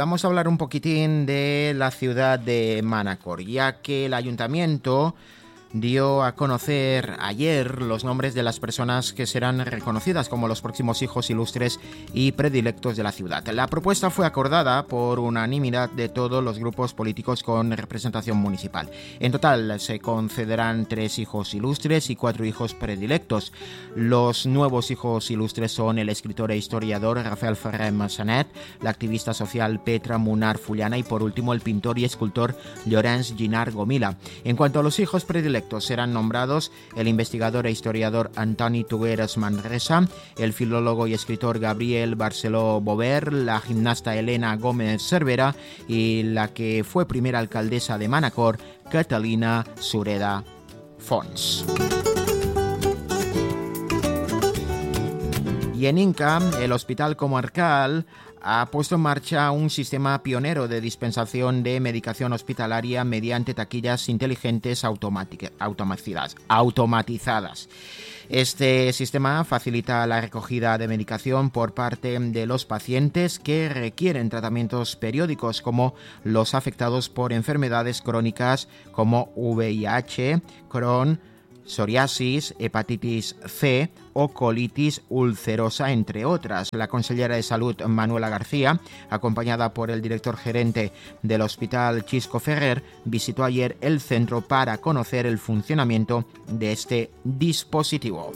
vamos a hablar un poquitín de la ciudad de Manacor, ya que el ayuntamiento dio a conocer ayer los nombres de las personas que serán reconocidas como los próximos hijos ilustres y predilectos de la ciudad. La propuesta fue acordada por unanimidad de todos los grupos políticos con representación municipal. En total se concederán 3 hijos ilustres y 4 hijos predilectos. Los nuevos hijos ilustres son el escritor e historiador Rafael Ferrer Massanet, la activista social Petra Munar Fullana y por último el pintor y escultor Llorenç Guinart Gomila. En cuanto a los hijos predilectos, serán nombrados el investigador e historiador Antoni Tugueras Manresa, el filólogo y escritor Gabriel Barceló Bover, la gimnasta Elena Gómez Cervera y la que fue primera alcaldesa de Manacor, Catalina Sureda Fons. Y en Inca, el Hospital Comarcal ha puesto en marcha un sistema pionero de dispensación de medicación hospitalaria mediante taquillas inteligentes automatizadas. Este sistema facilita la recogida de medicación por parte de los pacientes que requieren tratamientos periódicos, como los afectados por enfermedades crónicas como VIH, Crohn, psoriasis, hepatitis C o colitis ulcerosa, entre otras. La consellera de Salud, Manuela García, acompañada por el director gerente del Hospital Chisco Ferrer, visitó ayer el centro para conocer el funcionamiento de este dispositivo.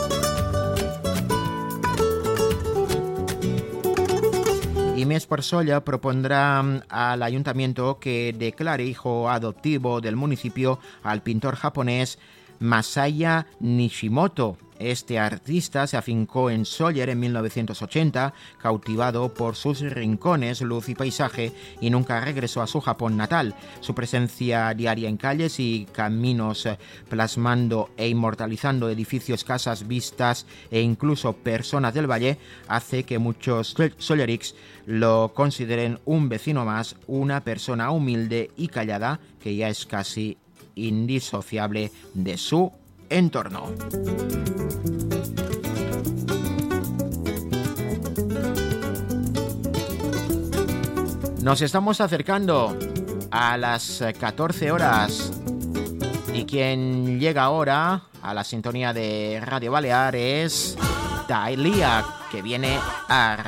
Y Més per Solla propondrá al ayuntamiento que declare hijo adoptivo del municipio al pintor japonés Masaya Nishimoto. Este artista se afincó en Sóller en 1980, cautivado por sus rincones, luz y paisaje, y nunca regresó a su Japón natal. Su presencia diaria en calles y caminos, plasmando e inmortalizando edificios, casas, vistas e incluso personas del valle, hace que muchos sollerics lo consideren un vecino más, una persona humilde y callada que ya es casi indisociable de su entorno. Nos estamos acercando a las 14 horas y quien llega ahora a la sintonía de Radio Balear es Thalia, que viene a